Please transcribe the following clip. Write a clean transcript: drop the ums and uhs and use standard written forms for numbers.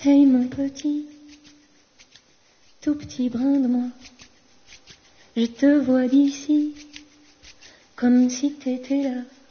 Hey mon petit, tout petit brin de moi, je te vois d'ici, comme si t'étais là.